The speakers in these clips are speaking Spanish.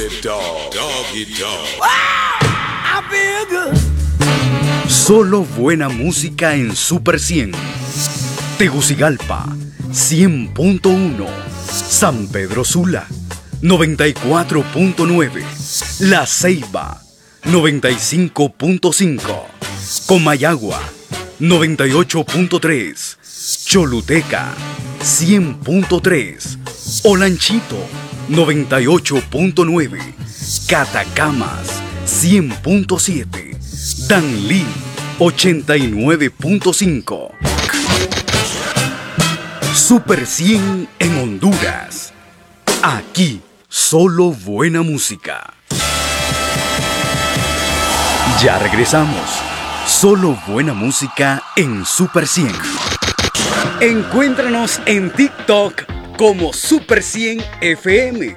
Solo buena música en Super 100. Tegucigalpa, 100.1. San Pedro Sula, 94.9. La Ceiba, 95.5. Comayagua, 98.3. Choluteca, 100.3. Olanchito, 98.9. Catacamas, 100.7. Danlí, 89.5. Super 100 en Honduras. Aquí, solo buena música. Ya regresamos. Solo buena música en Super 100. Encuéntranos en TikTok como Super 100 FM.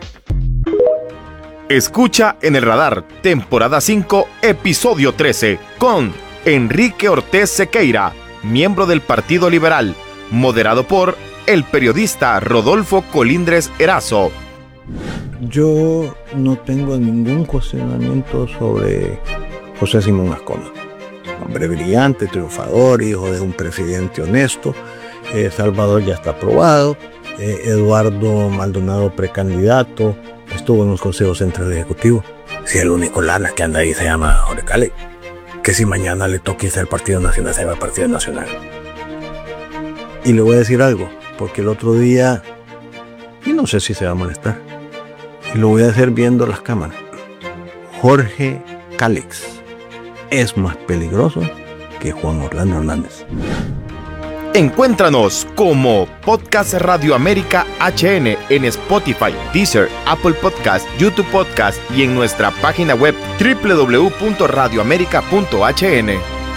Escucha en el radar, temporada 5, episodio 13, con Enrique Ortiz Sequeira, miembro del Partido Liberal, moderado por el periodista Rodolfo Colindres Erazo. Yo no tengo ningún cuestionamiento sobre José Simón Ascona. Hombre brillante, triunfador, hijo de un presidente honesto. Salvador ya está aprobado. Eduardo Maldonado precandidato. Estuvo en los consejos centrales ejecutivos. Si el único lana que anda ahí se llama Jorge Cali, que si mañana le toca irse al Partido Nacional, se va al Partido Nacional. Y le voy a decir algo, porque el otro día, y no sé si se va a molestar, y lo voy a hacer viendo las cámaras, Jorge Calix es más peligroso que Juan Orlando Hernández. Encuéntranos como Podcast Radio América HN en Spotify, Deezer, Apple Podcast, YouTube Podcast y en nuestra página web www.radioamerica.hn.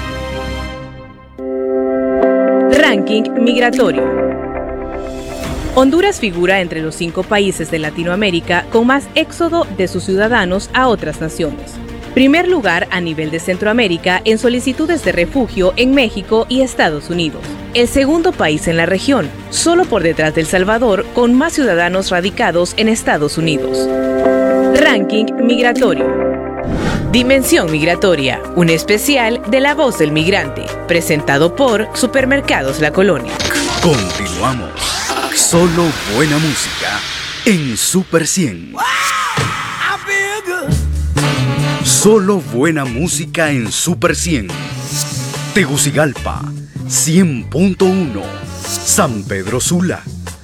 Ranking migratorio. Honduras figura entre los 5 países de Latinoamérica con más éxodo de sus ciudadanos a otras naciones. Primer lugar a nivel de Centroamérica en solicitudes de refugio en México y Estados Unidos. El segundo país en la región, solo por detrás de El Salvador, con más ciudadanos radicados en Estados Unidos. Ranking migratorio. Dimensión migratoria, un especial de La Voz del Migrante, presentado por Supermercados La Colonia. Continuamos. Solo buena música en Super 100. Solo buena música en Super 100. Tegucigalpa, 100.1. San Pedro Sula,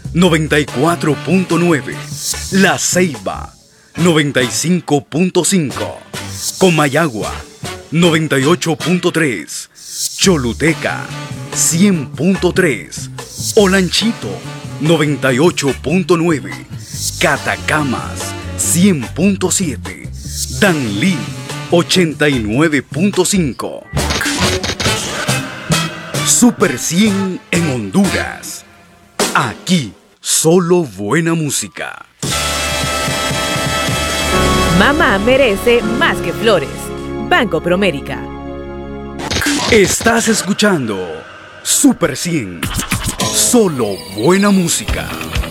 94.9. La Ceiba, 95.5. Comayagua, 98.3. Choluteca, 100.3. Olanchito, 98.9. Catacamas, 100.7. Danlí, 89.5. Super 100 en Honduras. Aquí, solo buena música. Mamá merece más que flores. Banco Promérica. Estás escuchando Super 100. Solo buena música.